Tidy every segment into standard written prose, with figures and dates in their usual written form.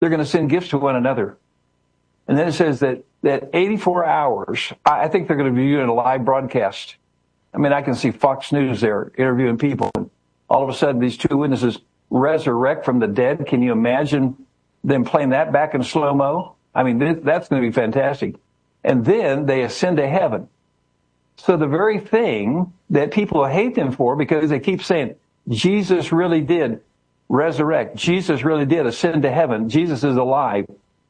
they're going to send gifts to one another. And then it says that 84 hours, I think they're going to be doing a live broadcast. I mean, I can see Fox News there interviewing people. And all of a sudden, these two witnesses resurrect from the dead. Can you imagine them playing that back in slow-mo? I mean, that's going to be fantastic. And then they ascend to heaven. So the very thing that people hate them for, because they keep saying, Jesus really did resurrect. Jesus really did ascend to heaven. Jesus is alive.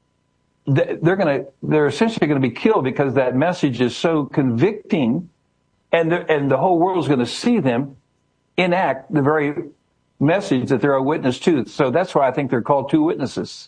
They're essentially going to be killed because that message is so convicting, and the whole world is going to see them enact the very message that they're a witness to. So that's why I think they're called two witnesses.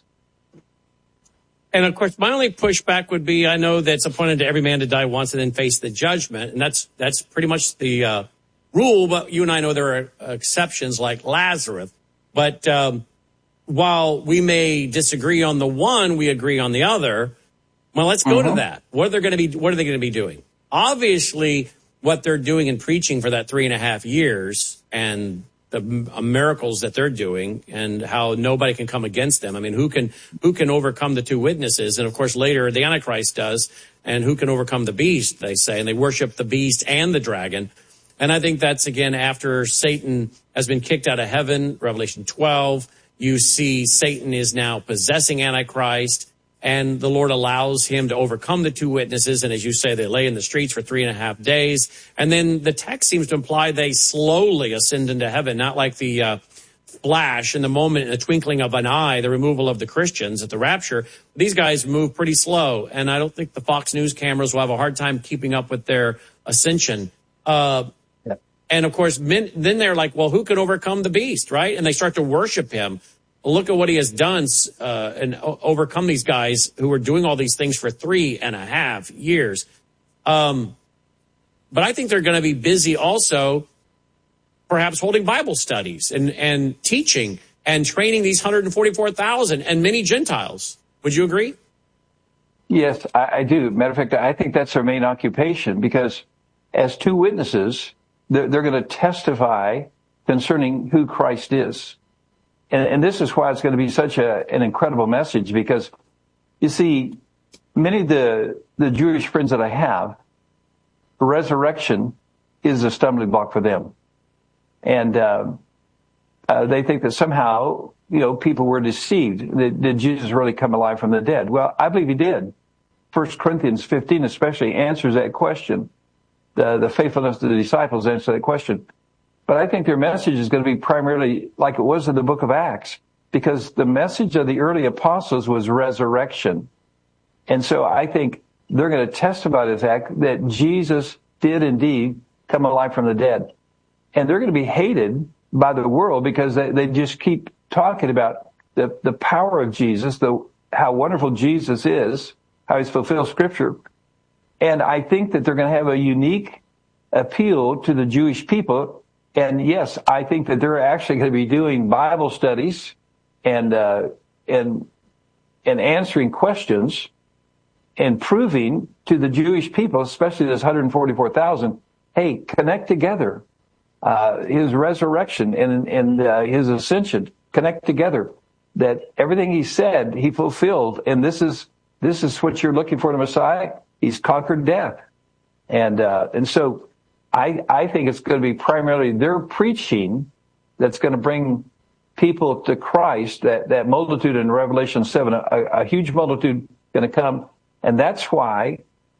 And of course, my only pushback would be, I know that it's appointed to every man to die once and then face the judgment, and that's pretty much the rule. But you and I know there are exceptions like Lazarus. But while we may disagree on the one, we agree on the other. Well, let's go to that. What are they going to be doing? Obviously, what they're doing in preaching for that 3.5 years and the miracles that they're doing and how nobody can come against them. I mean, who can overcome the two witnesses? And of course, later the Antichrist does. And who can overcome the beast, they say, and they worship the beast and the dragon. And I think that's, again, after Satan has been kicked out of heaven, Revelation 12. You see Satan is now possessing Antichrist, and the Lord allows him to overcome the two witnesses. And as you say, they lay in the streets for 3.5 days. And then the text seems to imply they slowly ascend into heaven, not like the flash in the moment, in the twinkling of an eye, the removal of the Christians at the rapture. These guys move pretty slow, and I don't think the Fox News cameras will have a hard time keeping up with their ascension. And, of course, then they're like, well, who can overcome the beast, right? And they start to worship him. Look at what he has done and overcome these guys who were doing all these things for 3.5 years. But I think they're going to be busy also perhaps holding Bible studies and teaching and training these 144,000 and many Gentiles. Would you agree? Yes, I do. Matter of fact, I think that's their main occupation, because as two witnesses, they're going to testify concerning who Christ is. And this is why it's going to be such an incredible message, because, you see, many of the Jewish friends that I have, resurrection is a stumbling block for them. And they think that somehow, people were deceived. Did Jesus really come alive from the dead? Well, I believe he did. 1 Corinthians 15 especially answers that question. The faithfulness of the disciples answer that question. But I think their message is going to be primarily like it was in the book of Acts, because the message of the early apostles was resurrection. And so I think they're going to testify to the fact that Jesus did indeed come alive from the dead. And they're going to be hated by the world because they just keep talking about the power of Jesus, how wonderful Jesus is, how he's fulfilled Scripture. And I think that they're going to have a unique appeal to the Jewish people. And yes, I think that they're actually going to be doing Bible studies and answering questions and proving to the Jewish people, especially this 144,000, hey, connect together. His resurrection and his ascension, connect together. That everything he said, he fulfilled. And this is what you're looking for in a Messiah. He's conquered death. And so I think it's going to be primarily their preaching that's going to bring people to Christ, that multitude in Revelation 7, a huge multitude going to come. And that's why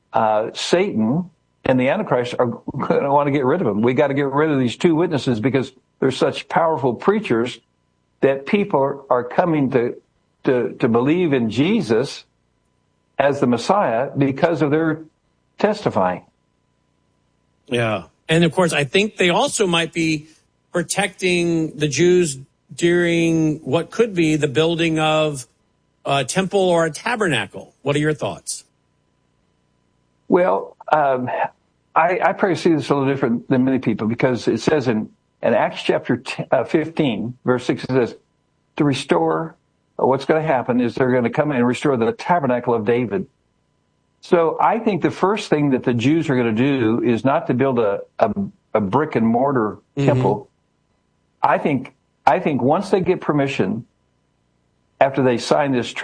Satan and the Antichrist are going to want to get rid of him. We got to get rid of these two witnesses because they're such powerful preachers that people are coming to believe in Jesus as the Messiah because of their testifying. Yeah. And of course, I think they also might be protecting the Jews during what could be the building of a temple or a tabernacle. What are your thoughts? Well, I probably see this a little different than many people, because it says in Acts chapter 15, verse 6, it says, to restore, what's going to happen is they're going to come and restore the tabernacle of David. So I think the first thing that the Jews are going to do is not to build a brick and mortar temple. I think once they get permission after they sign this